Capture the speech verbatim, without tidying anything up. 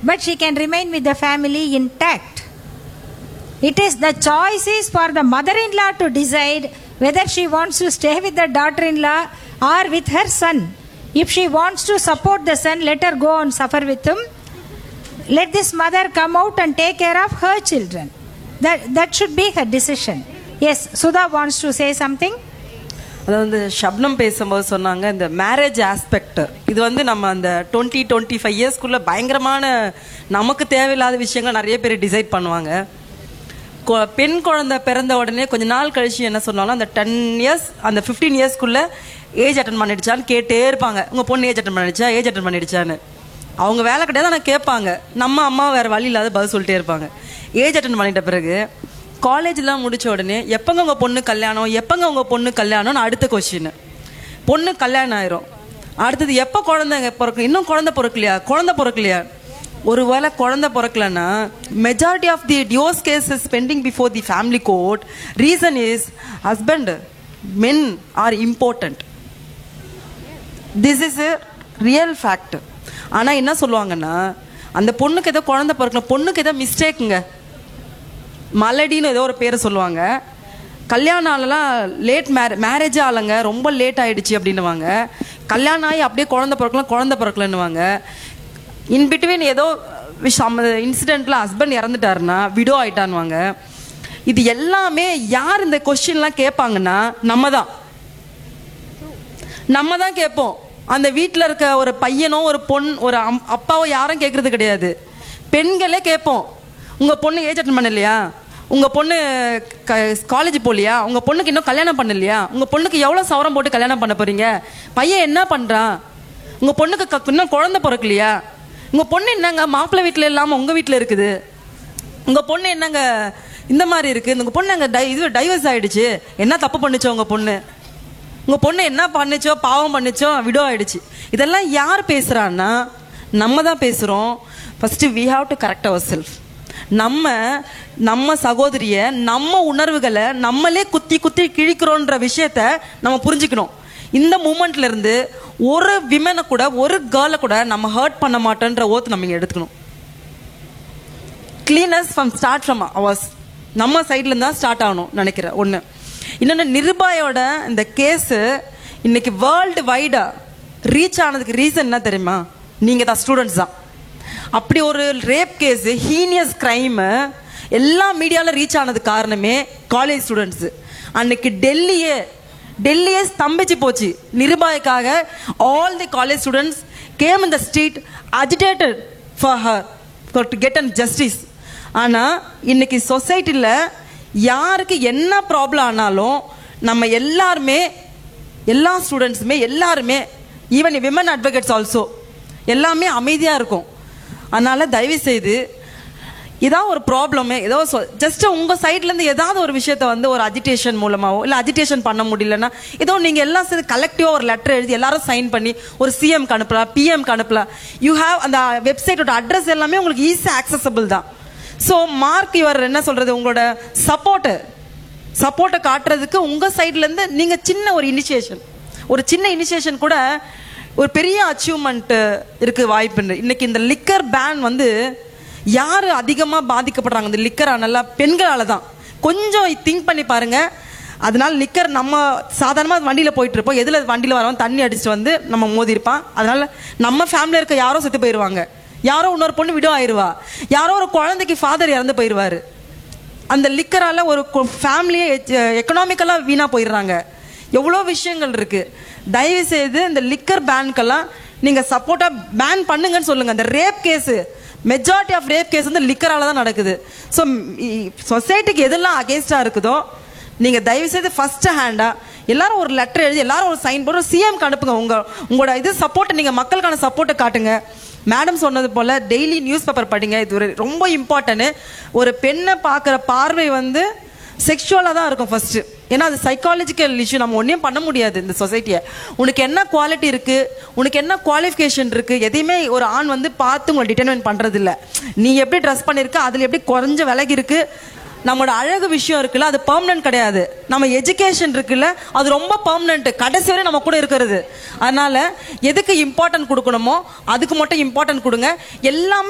but she can remain with the family intact. It is the choice is for the mother-in-law to decide whether she wants to stay with the daughter-in-law or with her son. If she wants to support the son, let her go and suffer with him. Let this mother come out and take care of her children. That that should be her decision. Yes, Sudha wants to say something. அதாவது ஷப்னம் பேசும்போது சொன்னாங்க இந்த marriage aspect, இது வந்து நம்ம அந்த twenty twenty five இயர்ஸ்க்குள்ளே பயங்கரமான நமக்கு தேவையில்லாத விஷயங்கள் நிறைய பேர் டிசைட் பண்ணுவாங்க. பெண் குழந்தை பிறந்த உடனே கொஞ்ச நாள் கழிச்சு என்ன சொன்னாலும் அந்த டென் இயர்ஸ் அந்த ஃபிஃப்டீன் இயர்ஸ்க்குள்ளே ஏஜ் அட்டன் பண்ணிடுச்சான்னு கேட்டே இருப்பாங்க. உங்கள் பொண்ணு ஏஜ் அட்டன் பண்ணிடுச்சா ஏஜ் அட்டன் பண்ணிடுச்சான்னு. அவங்க வேலை கிடையாது, ஆனால் கேட்பாங்க. நம்ம அம்மா வேறு வழி இல்லாத பதில் சொல்லிட்டே இருப்பாங்க. ஏஜ் அட்டன் பண்ணிட்ட பிறகு காலேஜ்லாம் முடித்த உடனே எப்போங்க உங்கள் பொண்ணு கல்யாணம், எப்போங்க உங்கள் பொண்ணு கல்யாணம்னு அடுத்த கொஸ்டின். பொண்ணு கல்யாணம் ஆயிரும். அடுத்தது எப்போ குழந்தைங்க பிறக்கும், இன்னும் குழந்தை பிறக்கலையா, குழந்தை பிறக்கலையா. ஒரு வேளை குழந்தை பிறக்கலன்னா majority of the divorce cases bending before the family court. Reason is husband, men are important. This is a real fact. ஆனால் என்ன சொல்லுவாங்கன்னா அந்த பொண்ணுக்கு ஏதோ குழந்தை பிறக்கல, பொண்ணுக்கு ஏதோ மிஸ்டேக்குங்க, மலடின்னு ஏதோ ஒரு பேரை சொல்லுவாங்க. கல்யாணம் ஆகலாம், லேட் மேரே மேரேஜே ஆகலைங்க, ரொம்ப லேட் ஆகிடுச்சு அப்படின்னுவாங்க. கல்யாணம் ஆகி அப்படியே குழந்தை பிறக்கலாம், குழந்தை பிறக்கலன்னுவாங்க. இன் பிட்வீன் ஏதோ விஷயம் இன்சிடெண்ட்டில் ஹஸ்பண்ட் இறந்துட்டாருன்னா விடோ ஆகிட்டான்னுவாங்க. இது எல்லாமே யார் இந்த கொஸ்டின்லாம் கேட்பாங்கன்னா நம்ம தான் நம்ம தான் கேட்போம். அந்த வீட்டில் இருக்க ஒரு பையனோ ஒரு பொண் ஒரு அப்பாவோ யாரும் கேட்கறது கிடையாது. பெண்களே கேட்போம். உங்கள் பொண்ணு ஏஜ் அட்டன் பண்ணலையா, உங்கள் பொண்ணு க காலேஜ் போகலையா, உங்கள் பொண்ணுக்கு இன்னும் கல்யாணம் பண்ணலையா, உங்கள் பொண்ணுக்கு எவ்வளோ சவரம் போட்டு கல்யாணம் பண்ண போகிறீங்க, பையன் என்ன பண்ணுறான், உங்கள் பொண்ணுக்கு க இன்னும் குழந்தை பிறக்கலையா, உங்கள் பொண்ணு என்னங்க மாப்பிள்ளை வீட்டில் இல்லாமல் உங்கள் வீட்டில் இருக்குது, உங்கள் பொண்ணு என்னங்க இந்த மாதிரி இருக்குது, உங்கள் பொண்ணு அங்கே டை இது டைவர்ஸ் ஆகிடுச்சு, என்ன தப்பு பண்ணிச்சோ உங்கள் பொண்ணு, உங்கள் பொண்ணு என்ன பண்ணிச்சோ பாவம் பண்ணிச்சோ விடோ ஆகிடுச்சு. இதெல்லாம் யார் பேசுகிறான்னா நம்ம தான் பேசுகிறோம். First we have to correct our self. நம்ம நம்ம சகோதரிய நம்ம உணர்வுகளை நம்மளே குத்தி குத்தி கிழிக்கிறோன்ற விஷயத்த நம்ம புரிஞ்சுக்கணும். இந்த மூமெண்ட்ல இருந்து ஒரு விமனை கூட ஒரு கேர்ளை கூட நம்ம ஹர்ட் பண்ண மாட்டோன்ற ஓத்து நம்ம இங்கே எடுத்துக்கணும். Cleanness from start from hours, நம்ம சைட்ல இருந்தா ஸ்டார்ட் ஆகணும் நினைக்கிறேன். ஒன்று. இன்னொன்று, நிர்பயோட இந்த கேஸு இன்னைக்கு வேர்ல்டு வைடா ரீச் ஆனதுக்கு ரீசன் என்ன தெரியுமா? நீங்க தான், ஸ்டூடெண்ட்ஸ் தான். அப்படி ஒரு ரேப் கேஸ், ஹீனியஸ் கிரைம் எல்லா மீடியாவில் ரீச் ஆனது காரணமே காலேஜ் ஸ்டூடெண்ட்ஸு. அன்னைக்கு டெல்லியே டெல்லியே ஸ்தம்பிச்சு போச்சு நிர்பயாக்காக. All the college students game in the street agitated for her for to get and justice. ஆனால் இன்னைக்கு சொசைட்டியில் யாருக்கு என்ன ப்ராப்ளம் ஆனாலும் நம்ம எல்லாருமே எல்லா ஸ்டூடெண்ட்ஸுமே எல்லாருமே ஈவன் விமன் அட்வொகேட்ஸ் ஆல்சோ எல்லாமே அமைதியாக இருக்கும். அதனால் தயவுசெய்து ஏதாவது ஒரு ப்ராப்ளமே ஏதோ ஜஸ்ட் உங்கள் சைட்லேருந்து ஏதாவது ஒரு விஷயத்த வந்து ஒரு அஜிடேஷன் மூலமாகவோ இல்லை அஜிடேஷன் பண்ண முடியலன்னா ஏதோ நீங்கள் எல்லாம் சேர்ந்து கலெக்டிவாக ஒரு லெட்டர் எழுதி எல்லாரும் சைன் பண்ணி ஒரு சிஎம்க்கு அனுப்பலாம், பிஎம்க்கு அனுப்பலாம். யூ ஹேவ் அந்த வெப்சைட்டோட அட்ரஸ் எல்லாமே உங்களுக்கு ஈஸியாக ஆக்சசபிள் தான். ஸோ மார்க் யுவர் என்ன சொல்கிறது, உங்களோட சப்போர்ட்டு சப்போர்ட்டை காட்டுறதுக்கு உங்கள் சைட்லேருந்து நீங்கள் சின்ன ஒரு இனிஷியேஷன் ஒரு சின்ன இனிஷியேஷன் கூட ஒரு பெரிய அச்சீவ்மெண்ட் இருக்கு வாய்ப்பு. இன்னைக்கு இந்த லிக்கர் பேன் வந்து யாரு அதிகமாக பாதிக்கப்படுறாங்க இந்த லிக்கர் நல்லா பெண்களால தான். கொஞ்சம் திங்க் பண்ணி பாருங்க. அதனால லிக்கர் நம்ம சாதாரணமாக வண்டியில் போயிட்டு இருப்போம், எதில் வண்டியில் வரவன் தண்ணி அடிச்சுட்டு வந்து நம்ம மோதி இருப்பான். அதனால நம்ம ஃபேமிலியில் இருக்க யாரோ செத்து போயிடுவாங்க, யாரோ இன்னொரு பொண்ணு விடோ ஆயிடுவா, யாரோ ஒரு குழந்தைக்கு ஃபாதர் இறந்து போயிடுவாரு. அந்த லிக்கரால ஒரு ஃபேமிலியே எக்கனாமிக்கலாக வீணாக போயிடுறாங்க. எவ்வளோ விஷயங்கள் இருக்கு. தயவு செய்து இந்த லிக்கர் பேனுக்கெல்லாம் நீங்க சப்போர்ட்டா பேன் பண்ணுங்கன்னு சொல்லுங்க. இந்த rape case, majority of rape case வந்து லிக்கரால தான் நடக்குது. ஸோ சொசைட்டிக்கு எதெல்லாம் அகேன்ஸ்டா இருக்குதோ நீங்க தயவு செய்து ஃபர்ஸ்ட் ஹேண்டா எல்லாரும் ஒரு லெட்டர் எழுதி எல்லாரும் ஒரு சைன் போட்டு சிஎம்க்கு அனுப்புங்க. உங்க உங்களோட இது சப்போர்ட், நீங்க மக்களுக்கான சப்போர்ட்டை காட்டுங்க. மேடம் சொன்னது போல டெய்லி நியூஸ் பேப்பர் படிங்க. இது ஒரு ரொம்ப இம்பார்ட்டன்ட். ஒரு பெண்ணை பார்க்குற பார்வை வந்து செக்ஷுவலாக தான் இருக்கும் ஃபர்ஸ்ட். ஏன்னா அது சைக்காலஜிக்கல் இஷ்யூ, நம்ம ஒன்றையும் பண்ண முடியாது இந்த சொசைட்டியை. உனக்கு என்ன குவாலிட்டி இருக்கு, உனக்கு என்ன குவாலிஃபிகேஷன் இருக்கு, எதையுமே ஒரு ஆண் வந்து பார்த்து உங்களை டிட்டர்மைன் பண்றது இல்லை. நீ எப்படி ட்ரெஸ் பண்ணிருக்க, அதுல எப்படி குறைஞ்ச விலகி இருக்கு, நம்மளோட அழகு விஷயம் இருக்குல்ல அது பெர்மனன்ட் கிடையாது. நம்ம எஜுகேஷன் இருக்குல்ல அது ரொம்ப பெர்மனன்ட், கடைசி வரை நம்ம கூட இருக்கிறது. அதனால எதுக்கு இம்பார்ட்டன்ட் கொடுக்கணுமோ அதுக்கு மட்டும் இம்பார்ட்டன்ட் கொடுங்க. எல்லாமே